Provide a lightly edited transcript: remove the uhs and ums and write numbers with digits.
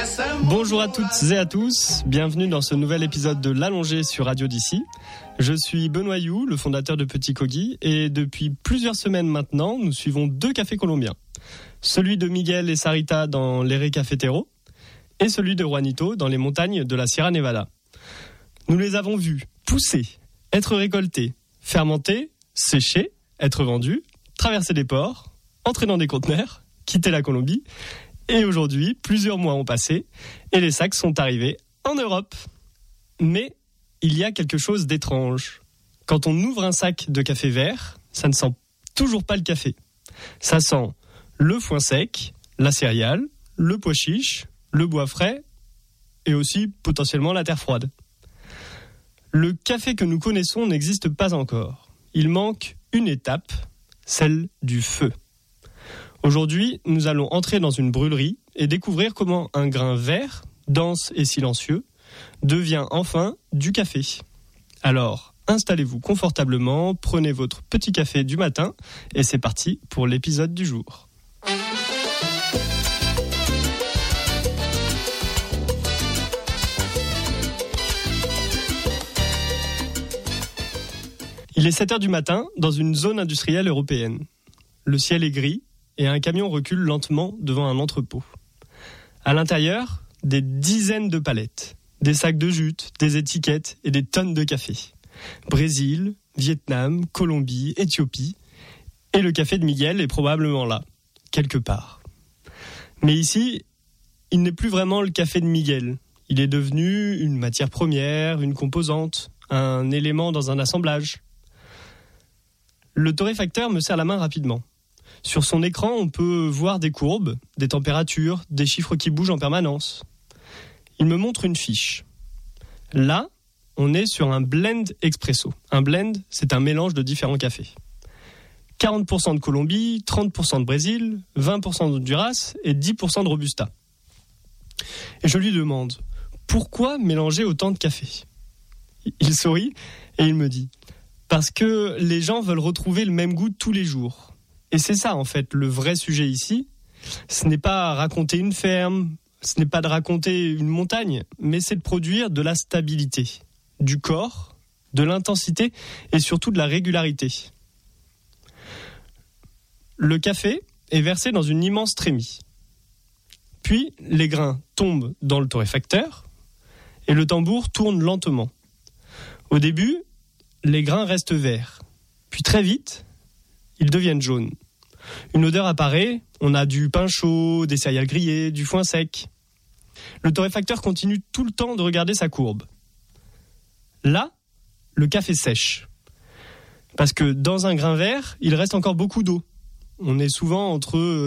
Bonjour à toutes et à tous, bienvenue dans ce nouvel épisode de l'Allongé sur Radio d'ici. Je suis Benoît You, le fondateur de Petit Kogi, et depuis plusieurs semaines maintenant, nous suivons 2 cafés colombiens. Celui de Miguel et Sarita dans l'Ere Cafetero et celui de Juanito dans les montagnes de la Sierra Nevada. Nous les avons vus pousser, être récoltés, fermenter, sécher, être vendus, traverser des ports, entrer dans des conteneurs, quitter la Colombie. Et aujourd'hui, plusieurs mois ont passé et les sacs sont arrivés en Europe. Mais il y a quelque chose d'étrange. Quand on ouvre un sac de café vert, ça ne sent toujours pas le café. Ça sent le foin sec, la céréale, le pois chiche, le bois frais et aussi potentiellement la terre froide. Le café que nous connaissons n'existe pas encore. Il manque une étape, celle du feu. Aujourd'hui, nous allons entrer dans une brûlerie et découvrir comment un grain vert, dense et silencieux, devient enfin du café. Alors, installez-vous confortablement, prenez votre petit café du matin et c'est parti pour l'épisode du jour. Il est 7h du matin dans une zone industrielle européenne. Le ciel est gris et un camion recule lentement devant un entrepôt. À l'intérieur, des dizaines de palettes, des sacs de jute, des étiquettes et des tonnes de café. Brésil, Vietnam, Colombie, Éthiopie. Et le café de Miguel est probablement là, quelque part. Mais ici, il n'est plus vraiment le café de Miguel. Il est devenu une matière première, une composante, un élément dans un assemblage. Le torréfacteur me serre la main rapidement. Sur son écran, on peut voir des courbes, des températures, des chiffres qui bougent en permanence. Il me montre une fiche. Là, on est sur un blend expresso. Un blend, c'est un mélange de différents cafés. 40% de Colombie, 30% de Brésil, 20% d'Honduras et 10% de Robusta. Et je lui demande, pourquoi mélanger autant de café ? Il sourit et il me dit, parce que les gens veulent retrouver le même goût tous les jours. Et c'est ça, en fait, le vrai sujet ici. Ce n'est pas raconter une ferme, ce n'est pas de raconter une montagne, mais c'est de produire de la stabilité, du corps, de l'intensité et surtout de la régularité. Le café est versé dans une immense trémie. Puis, les grains tombent dans le torréfacteur et le tambour tourne lentement. Au début, les grains restent verts. Puis très vite, ils deviennent jaunes. Une odeur apparaît, on a du pain chaud, des céréales grillées, du foin sec. Le torréfacteur continue tout le temps de regarder sa courbe. Là, le café sèche. Parce que dans un grain vert, il reste encore beaucoup d'eau. On est souvent entre